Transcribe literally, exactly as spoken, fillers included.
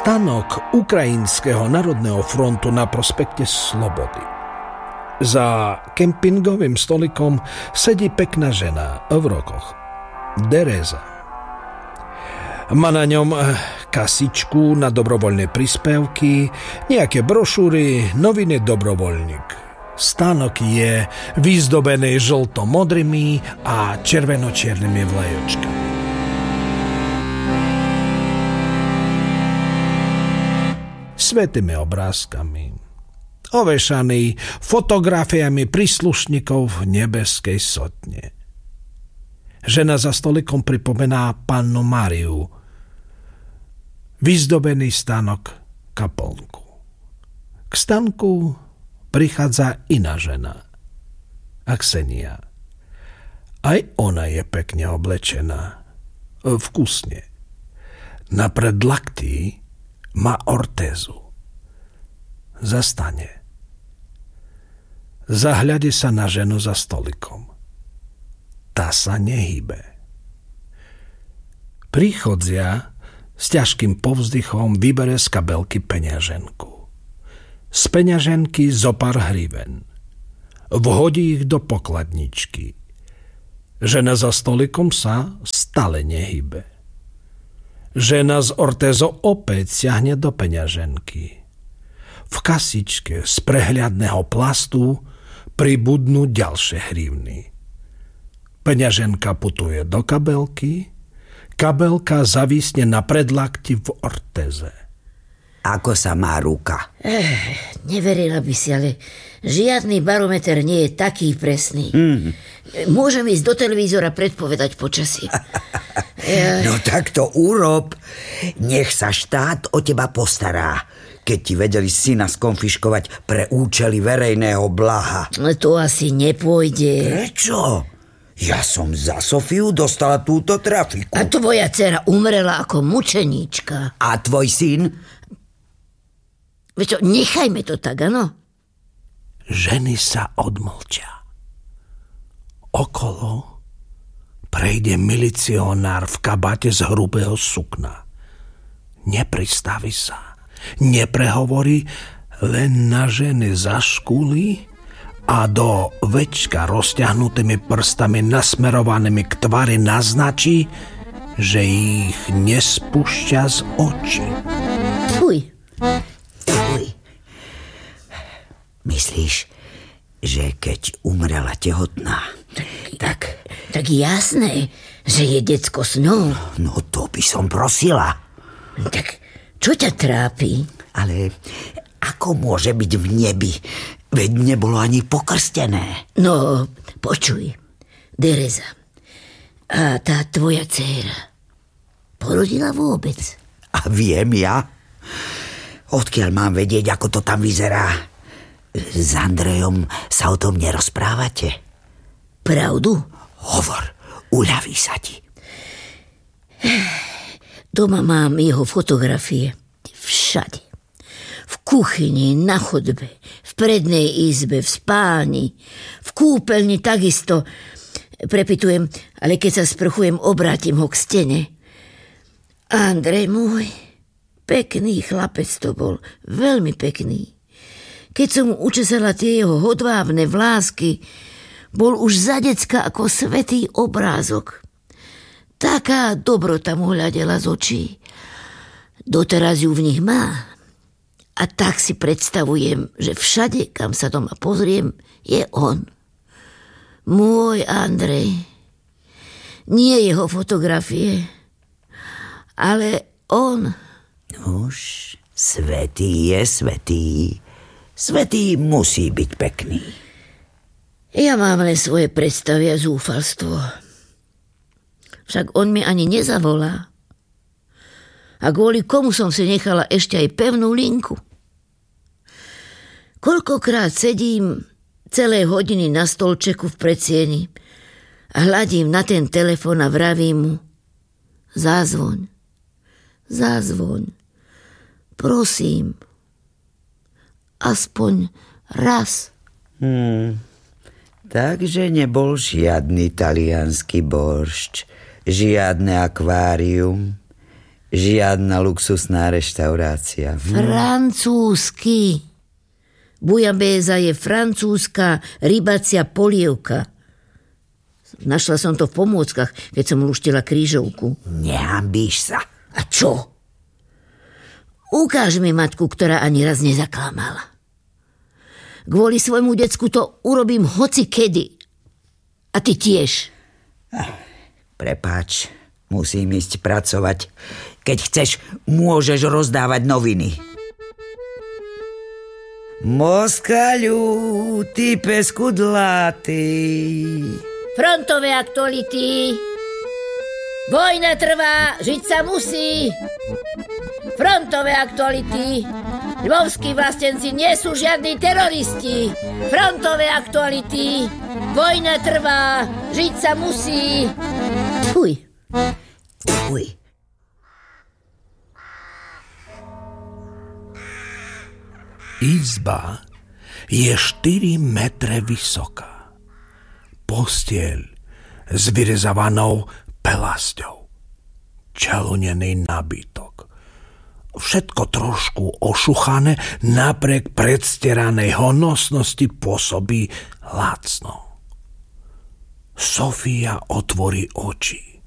stanok Ukrajinského národného frontu na prospekte Slobody. Za kempingovým stolikom sedí pekná žena v rokoch. Tereza. Má na ňom kasičku na dobrovoľné príspevky, nejaké brošúry, noviny Dobrovoľník. Stánok je vyzdobený žlto-modrými a červeno-čiernymi vlajočkami. Svätými obrázkami, ovešaný fotografiami príslušníkov nebeskej sotne. Žena za stolikom pripomená pannu Máriu. Vyzdobený stánok kaplnku. K stánku prichádza iná žena. Aksenia. Aj ona je pekne oblečená. Vkusne. Na predlaktí má ortézu. Zastane. Zahľadí sa na ženu za stolikom. Tá sa nehýbe. Príchodzia s ťažkým povzdychom vybere z kabelky peňaženku. Z peňaženky zopár hriven. Vhodí ich do pokladničky. Žena za stolikom sa stále nehýbe. Žena z ortézou opäť siahne do peňaženky. V kasičke z prehľadného plastu pribudnú ďalšie hrivny. Peňaženka putuje do kabelky, kabelka zavisne na predlakti v ortéze. Ako sa má ruka? Eh, neverila by si, ale žiadny barometer nie je taký presný. Mm. Môžem ísť do televízora predpovedať počasie. Ja... No tak to urob. Nech sa štát o teba postará, keď ti vedeli syna skonfiškovať pre účely verejného blaha. To asi nepôjde. Prečo? Ja som za Sofiu dostala túto trafiku. A tvoja dcera umrela ako mučeníčka. A tvoj syn? Veď čo, nechajme to tak, áno? Ženy sa odmlčia. Okolo prejde milicionár v kabáte z hrubého sukna. Nepristaví sa, neprehovorí, len na ženy zaškúli a do večka rozťahnutými prstami nasmerovanými k tvári naznačí, že ich nespúšťa z očí. Fuj. Fuj. Myslíš, že keď umrela tehotná, tak... Tak jasné, že je decko s ňou. No to by som prosila. Tak čo ťa trápi? Ale ako môže byť v nebi? Veď nebolo ani pokrstené. No, počuj, Tereza, a tá tvoja dcéra porodila vôbec? A viem ja? Odkiaľ mám vedieť, ako to tam vyzerá? S Andrejom sa o tom nerozprávate? Pravdu? Hovor, uľaví sa ti. Doma mám jeho fotografie. Všade. V kuchyni, na chodbe, v prednej izbe, v spálni, v kúpeľni takisto. Prepitujem, ale keď sa sprchujem, obrátim ho k stene. Andrej môj, pekný chlapec to bol, veľmi pekný. Keď som mu učesala tie jeho hodvábne vlásky, bol už za decka ako svätý obrázok. Taká dobrota mu hľadela z očí. Doteraz ju v nich má. A tak si predstavujem, že všade, kam sa doma pozriem, je on. Môj Andrej. Nie jeho fotografie, ale on. Už, svätý je svätý. Svätý musí byť pekný. Ja mám len svoje predstavy a zúfalstvo. Však on mi ani nezavolá. A kvôli komu som si nechala ešte aj pevnú linku. Koľkokrát sedím celé hodiny na stolčeku v predsieni a hľadím na ten telefon a vravím mu: zázvoň, zázvoň, prosím, aspoň raz. Hmm... Takže nebol žiadny taliansky boršč, žiadne akvárium, Žiadna luxusná reštaurácia. Francúzsky. Bujabéza je francúzska rybacia polievka. Našla som to v pomôckach, keď som luštila krížovku. Nehambíš sa. A čo? Ukáž mi matku, ktorá ani raz nezaklamala. Kvôli svojmu decku to urobím hoci kedy. A ty tiež. Prepáč, musím ísť pracovať. Keď chceš, môžeš rozdávať noviny. Moskaľu, ty peskudlatý. Frontové aktuality. Vojna trvá, žiť sa musí. Frontové aktuality. Lvovskí vlastenci nie sú žiadni teroristi. Frontové aktuality. Vojna trvá, žiť sa musí. Fuj. Fuj. Izba je štyri metre vysoká. Postieľ s vyrezavanou pelasťou. Čalunený nábytok. Všetko trošku ošuchané, napriek predstieranej honosnosti pôsobí lacno. Sofia otvorí oči.